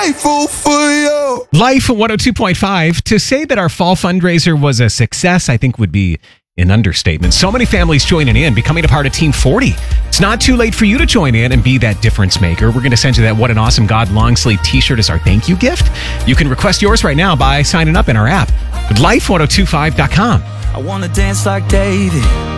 Grateful for you. Life 102.5. To say that our fall fundraiser was a success, I think would be an understatement. So many families joining in, becoming a part of Team 40. It's not too late for you to join in and be that difference maker. We're going to send you that What an Awesome God long sleeve t-shirt as our thank you gift. You can request yours right now by signing up in our app at life1025.com. I want to dance like David